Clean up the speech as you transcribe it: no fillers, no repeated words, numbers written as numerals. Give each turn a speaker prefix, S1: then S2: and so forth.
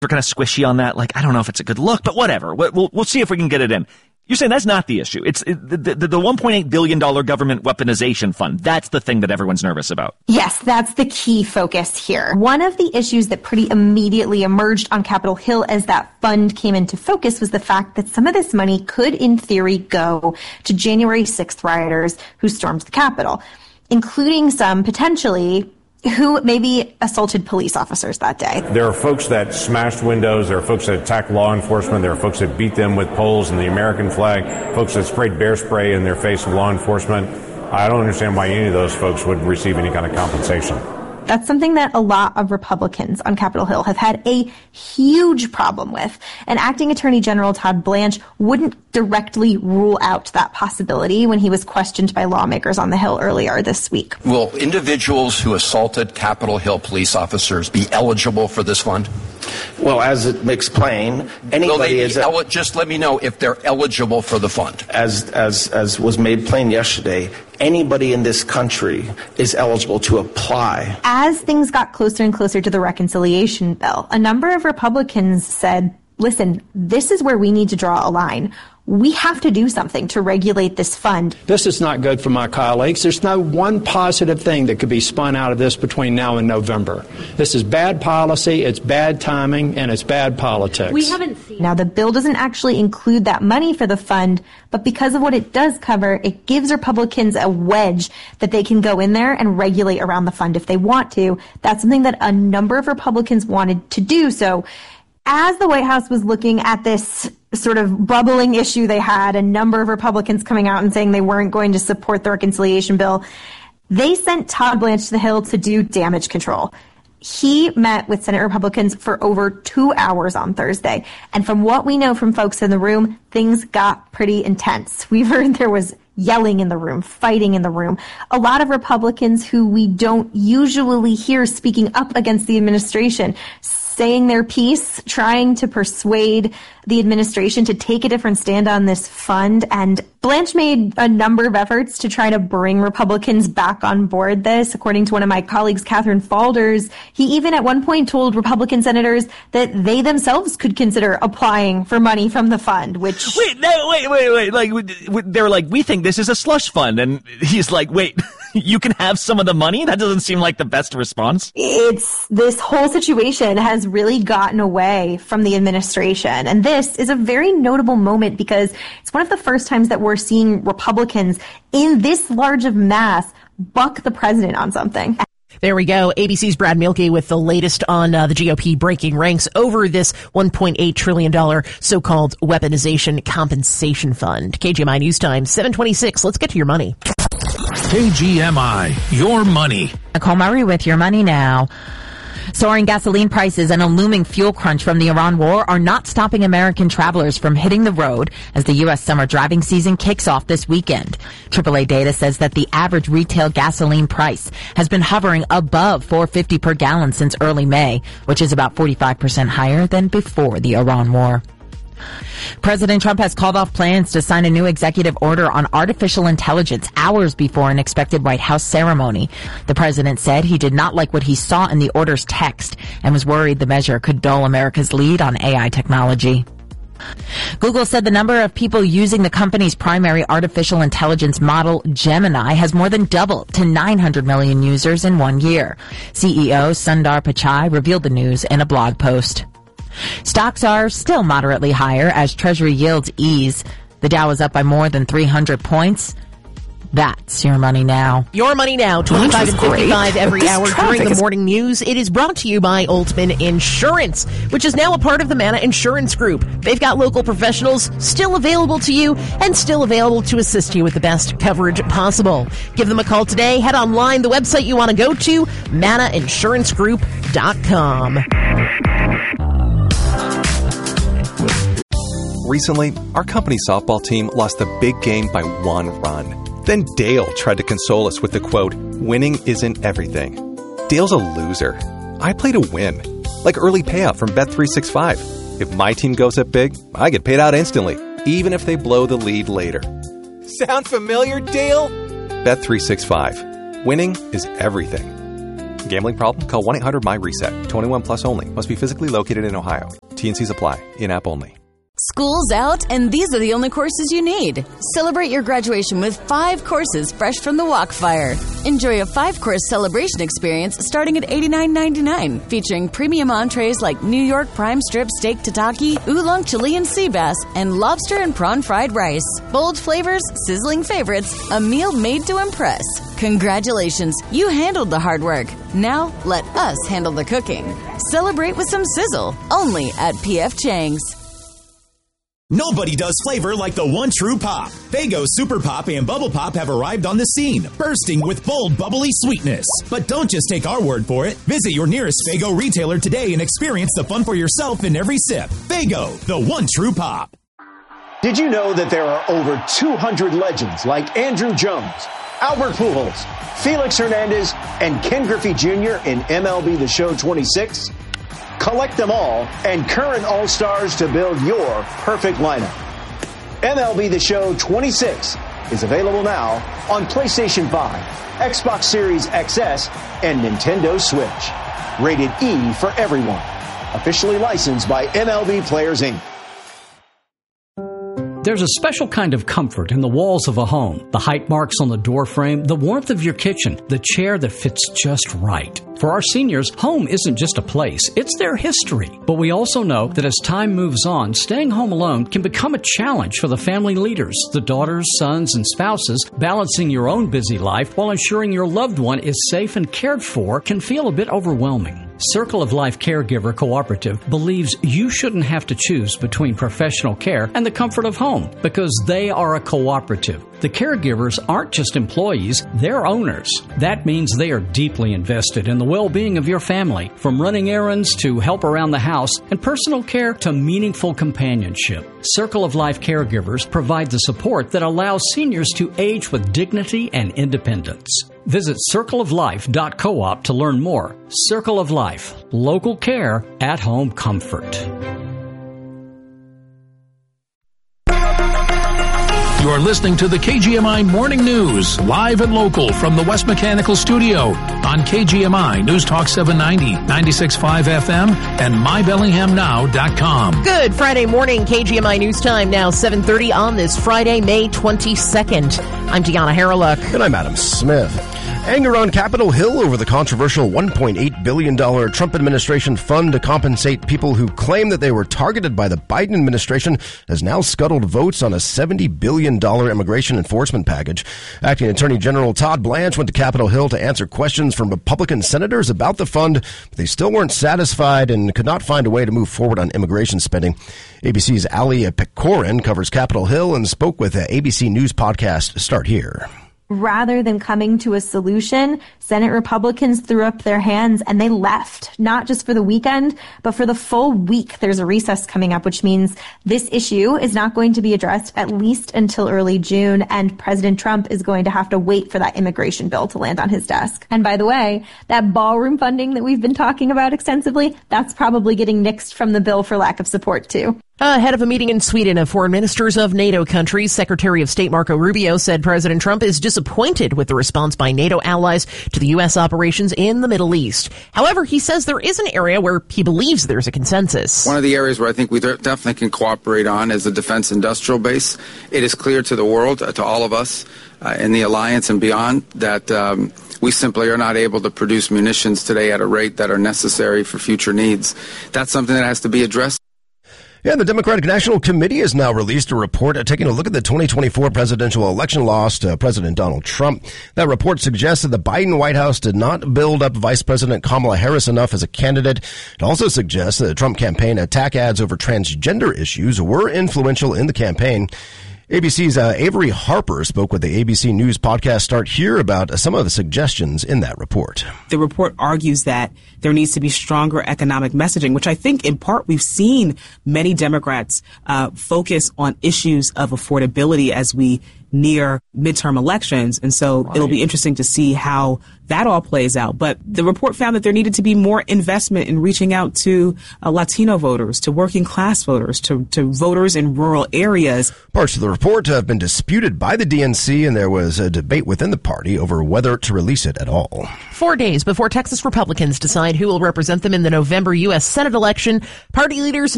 S1: We're kind of squishy on that. Like, I don't know if it's a good look, but whatever. We'll see if we can get it in. You're saying that's not the issue. It's the $1.8 billion government weaponization fund. That's the thing that everyone's nervous about.
S2: Yes, that's the key focus here. One of the issues that pretty immediately emerged on Capitol Hill as that fund came into focus was the fact that some of this money could, in theory, go to January 6th rioters who stormed the Capitol, including some potentially who maybe assaulted police officers that day.
S3: There are folks that smashed windows. There are folks that attacked law enforcement. There are folks that beat them with poles and the American flag. Folks that sprayed bear spray in their face of law enforcement. I don't understand why any of those folks would receive any kind of compensation.
S2: That's something that a lot of Republicans on Capitol Hill have had a huge problem with. And Acting Attorney General Todd Blanche wouldn't directly rule out that possibility when he was questioned by lawmakers on the Hill earlier this week.
S4: Will individuals who assaulted Capitol Hill police officers be eligible for this fund?
S5: Well, as it makes plain, anybody is...
S4: Just let me know if they're eligible for the fund.
S5: As was made plain yesterday, anybody in this country is eligible to apply.
S2: As things got closer and closer to the reconciliation bill, a number of Republicans said, listen, this is where we need to draw a line. We have to do something to regulate this fund.
S6: This is not good for my colleagues. There's no one positive thing that could be spun out of this between now and November. This is bad policy, it's bad timing, and it's bad politics.
S2: We haven't seen. Now, the bill doesn't actually include that money for the fund, but because of what it does cover, it gives Republicans a wedge that they can go in there and regulate around the fund if they want to. That's something that a number of Republicans wanted to do. So as the White House was looking at this sort of bubbling issue they had, a number of Republicans coming out and saying they weren't going to support the reconciliation bill, they sent Todd Blanche to the Hill to do damage control. He met with Senate Republicans for over 2 hours on Thursday. And from what we know from folks in the room, things got pretty intense. We've heard there was yelling in the room, fighting in the room. A lot of Republicans who we don't usually hear speaking up against the administration, saying their piece, trying to persuade the administration to take a different stand on this fund. And Blanche made a number of efforts to try to bring Republicans back on board this. According to one of my colleagues, Catherine Faulders, he even at one point told Republican senators that they themselves could consider applying for money from the fund, which...
S1: Wait. Like, they're like, we think this is a slush fund. And he's like, wait, you can have some of the money? That doesn't seem like the best response.
S2: This whole situation has really gotten away from the administration. And this is a very notable moment because it's one of the first times that we're seeing Republicans in this large of mass buck the president on something.
S7: There we go. ABC's Brad Mielke with the latest on the GOP breaking ranks over this $1.8 trillion so-called weaponization compensation fund. KGMI News Time, 7:26. Let's get to your money.
S8: KGMI, your money.
S9: Nicole Murray with your money now. Soaring gasoline prices and a looming fuel crunch from the Iran war are not stopping American travelers from hitting the road as the U.S. summer driving season kicks off this weekend. AAA data says that the average retail gasoline price has been hovering above $4.50 per gallon since early May, which is about 45% higher than before the Iran war. President Trump has called off plans to sign a new executive order on artificial intelligence hours before an expected White House ceremony. The president said he did not like what he saw in the order's text and was worried the measure could dull America's lead on AI technology. Google said the number of people using the company's primary artificial intelligence model, Gemini, has more than doubled to 900 million users in 1 year. CEO Sundar Pichai revealed the news in a blog post. Stocks are still moderately higher as Treasury yields ease. The Dow is up by more than 300 points. That's your money now.
S7: Your money now, 25 and 55 every hour during the morning news. It is brought to you by Altman Insurance, which is now a part of the Manna Insurance Group. They've got local professionals still available to you and still available to assist you with the best coverage possible. Give them a call today. Head online. The website you want to go to, mannainsurancegroup.com.
S10: Recently, our company softball team lost the big game by 1 run. Then Dale tried to console us with the quote, "Winning isn't everything." Dale's a loser. I play to win. Like early payout from Bet365. If my team goes up big, I get paid out instantly, even if they blow the lead later. Sound familiar, Dale? Bet365. Winning is everything. Gambling problem? Call 1-800-MY-RESET. 21 plus only. Must be physically located in Ohio. T&Cs apply. In-app only.
S11: School's out, and these are the only courses you need. Celebrate your graduation with 5 courses fresh from the Walkfire. Enjoy a 5-course celebration experience starting at $89.99, featuring premium entrees like New York prime strip steak tataki, oolong Chilean sea bass, and lobster and prawn fried rice. Bold flavors, sizzling favorites, a meal made to impress. Congratulations, you handled the hard work. Now, let us handle the cooking. Celebrate with some sizzle, only at P.F. Chang's.
S12: Nobody does flavor like the one true pop. Faygo Super Pop and Bubble Pop have arrived on the scene, bursting with bold, bubbly sweetness. But don't just take our word for it. Visit your nearest Faygo retailer today and experience the fun for yourself in every sip. Faygo, the one true pop.
S13: Did you know that there are over 200 legends like Andrew Jones, Albert Pujols, Felix Hernandez, and Ken Griffey Jr. in MLB The Show 26? Collect them all and current All-Stars to build your perfect lineup. MLB The Show 26 is available now on PlayStation 5, Xbox Series XS, and Nintendo Switch. Rated E for everyone. Officially licensed by MLB Players, Inc.
S14: There's a special kind of comfort in the walls of a home. The height marks on the door frame, the warmth of your kitchen, the chair that fits just right. For our seniors, home isn't just a place, it's their history. But we also know that as time moves on, staying home alone can become a challenge for the family leaders, the daughters, sons, and spouses. Balancing your own busy life while ensuring your loved one is safe and cared for can feel a bit overwhelming. Circle of Life Caregiver Cooperative believes you shouldn't have to choose between professional care and the comfort of home because they are a cooperative. The caregivers aren't just employees, they're owners. That means they are deeply invested in the well-being of your family, from running errands to help around the house and personal care to meaningful companionship. Circle of Life Caregivers provide the support that allows seniors to age with dignity and independence. Visit circleoflife.coop to learn more. Circle of Life, local care, at-home comfort.
S8: You're listening to the KGMI Morning News, live and local from the West Mechanical Studio on KGMI News Talk 790, 96.5 FM, and MyBellinghamNow.com.
S7: Good Friday morning, KGMI News Time, now 7:30 on this Friday, May 22nd. I'm Deanna Harreluk.
S15: And I'm Adam Smith. Anger on Capitol Hill over the controversial $1.8 billion Trump administration fund to compensate people who claim that they were targeted by the Biden administration has now scuttled votes on a $70 billion immigration enforcement package. Acting Attorney General Todd Blanche went to Capitol Hill to answer questions from Republican senators about the fund, but they still weren't satisfied and could not find a way to move forward on immigration spending. ABC's Ali Pecorin covers Capitol Hill and spoke with the ABC News podcast Start Here.
S2: Rather than coming to a solution, Senate Republicans threw up their hands and they left, not just for the weekend, but for the full week. There's a recess coming up, which means this issue is not going to be addressed at least until early June, and President Trump is going to have to wait for that immigration bill to land on his desk. And by the way, that ballroom funding that we've been talking about extensively, that's probably getting nixed from the bill for lack of support too.
S7: Ahead of a meeting in Sweden of foreign ministers of NATO countries, Secretary of State Marco Rubio said President Trump is disappointed with the response by NATO allies to the U.S. operations in the Middle East. However, he says there is an area where he believes there's a consensus.
S16: One of the areas where I think we definitely can cooperate on is the defense industrial base. It is clear to the world, to all of us in the alliance and beyond, that we simply are not able to produce munitions today at a rate that are necessary for future needs. That's something that has to be addressed.
S15: Yeah, the Democratic National Committee has now released a report taking a look at the 2024 presidential election loss to President Donald Trump. That report suggests that the Biden White House did not build up Vice President Kamala Harris enough as a candidate. It also suggests that the Trump campaign attack ads over transgender issues were influential in the campaign. ABC's Avery Harper spoke with the ABC News podcast Start Here about some of the suggestions in that report.
S17: The report argues that there needs to be stronger economic messaging, which I think in part we've seen many Democrats focus on issues of affordability as we near midterm elections. And so it'll be interesting to see how that all plays out. But the report found that there needed to be more investment in reaching out to Latino voters, to working class voters, to voters in rural areas.
S15: Parts of the report have been disputed by the DNC, and there was a debate within the party over whether to release it at all.
S7: 4 days before Texas Republicans decide who will represent them in the November U.S. Senate election, party leaders